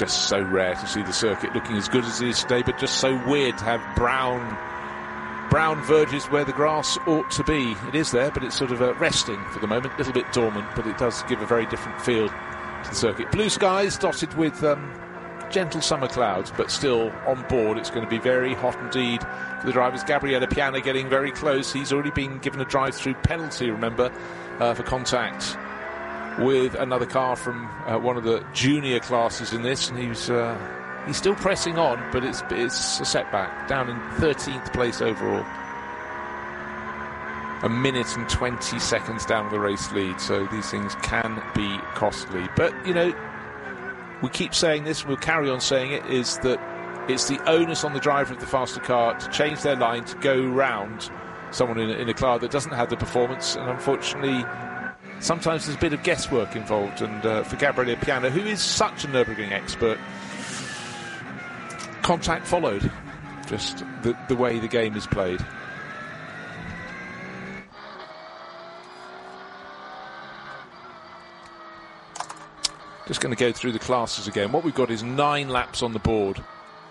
just so rare to see the circuit looking as good as it is today, but just so weird to have brown verges where the grass ought to be. It is there, but it's sort of resting for the moment, a little bit dormant, but it does give a very different feel to the circuit. Blue skies dotted with gentle summer clouds, but still on board. It's going to be very hot indeed for the drivers. Gabriele Piana getting very close. He's already been given a drive-through penalty, remember, for contact with another car from one of the junior classes in this, and he's still pressing on, but it's a setback, down in 13th place overall. A minute and 20 seconds down the race lead, so these things can be costly. But, you know, we keep saying this, we'll carry on saying it, is that it's the onus on the driver of the faster car to change their line to go round someone in a car that doesn't have the performance, and unfortunately sometimes there's a bit of guesswork involved, and for Gabriele Piana, who is such a Nürburgring expert, contact followed, just the way the game is played. Just going to go through the classes again. What we've got is 9 laps on the board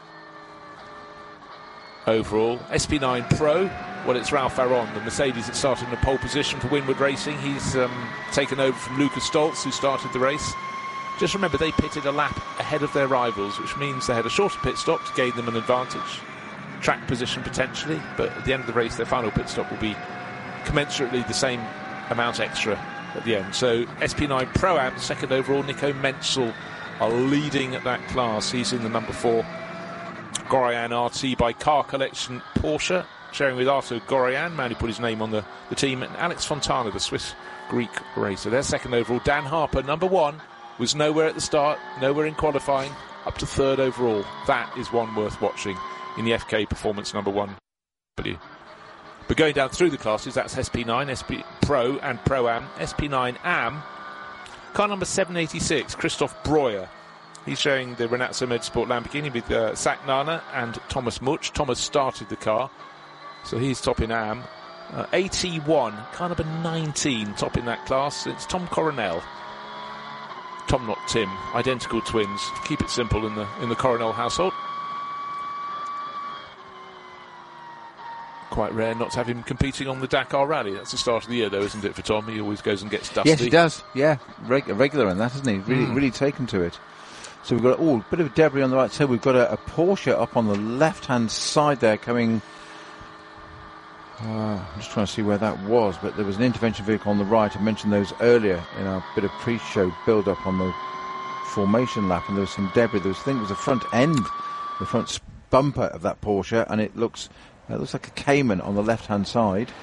overall. SP9 Pro, well, it's Ralph Aron, the Mercedes that started in a pole position for Winward Racing. He's taken over from Lucas Stoltz, who started the race. Just remember, they pitted a lap ahead of their rivals, which means they had a shorter pit stop to gain them an advantage. Track position potentially, but at the end of the race, their final pit stop will be commensurately the same amount extra at the end. So SP9 Pro-Am, second overall. Nico Menzel are leading at that class. He's in the number 4 Goroyan RT by Car Collection Porsche, sharing with Arto Goroyan, man who put his name on the team, and Alex Fontana, the Swiss-Greek racer. They're second overall. Dan Harper, number 1, was nowhere at the start, nowhere in qualifying, up to third overall. That is one worth watching in the FK Performance number 1. But going down through the classes, that's SP9, SP Pro and Pro-Am. SP9 Am, car number 786, Christoph Breuer. He's showing the Renazzo Motorsport Lamborghini with Sak Nana and Thomas Much. Thomas started the car, so he's top in Am. AT1, car number 19, top in that class. It's Tom Coronel. Tom, not Tim. Identical twins. Keep it simple in the Coronel household. Quite rare not to have him competing on the Dakar Rally. That's the start of the year, though, isn't it, for Tom? He always goes and gets dusty. Yes, he does. Yeah, regular in that, isn't he? Really taken to it. So we've got a bit of debris on the right side. We've got a Porsche up on the left-hand side there coming. I'm just trying to see where that was, but there was an intervention vehicle on the right. I mentioned those earlier in our bit of pre-show build-up on the formation lap, and there was some debris. I think it was the front end, the front bumper of that Porsche, and it looks like a Cayman on the left-hand side.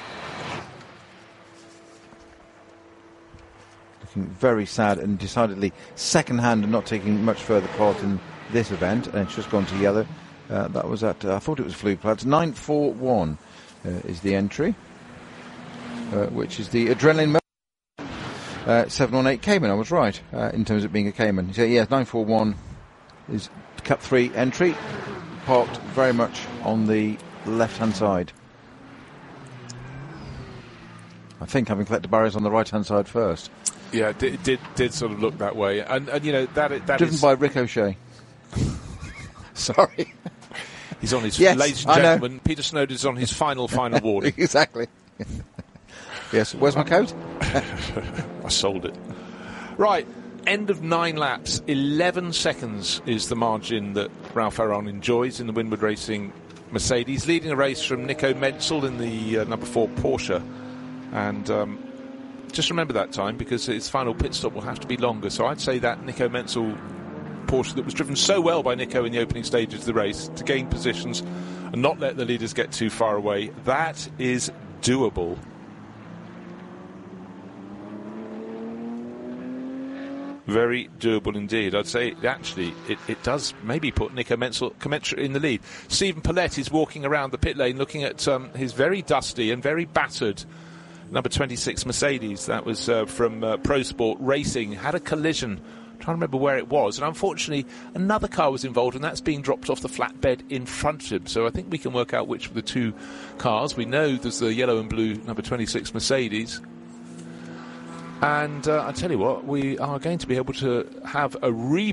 Looking very sad and decidedly second-hand and not taking much further part in this event. And it's just gone to yellow. That was at, I thought it was Flugplatz. 941 is the entry, which is the Adrenaline 718 Cayman. I was right in terms of being a Cayman. So, yeah, 941 is Cup 3 entry, parked very much on the left-hand side. I think having collected barriers on the right-hand side first. Yeah, it did sort of look that way, and you know that driven by Ricochet. Sorry, he's on his. Yes, ladies and gentlemen, Peter Snowden's on his final warning. Exactly. Yes. Where's my coat? I sold it. Right. End of 9 laps. 11 seconds is the margin that Ralph Aron enjoys in the Winward Racing Mercedes, leading a race from Nico Menzel in the number 4 Porsche. And just remember that time, because his final pit stop will have to be longer. So I'd say that Nico Menzel Porsche that was driven so well by Nico in the opening stages of the race to gain positions and not let the leaders get too far away, that is doable. Very doable indeed. I'd say it does maybe put Nico Menzel commensurate in the lead. Stephen Paulette is walking around the pit lane looking at his very dusty and very battered number 26 Mercedes. That was from Pro Sport Racing. Had a collision. I'm trying to remember where it was. And unfortunately, another car was involved, and that's being dropped off the flatbed in front of him. So I think we can work out which of the two cars. We know there's the yellow and blue number 26 Mercedes. And I tell you what, we are going to be able to have a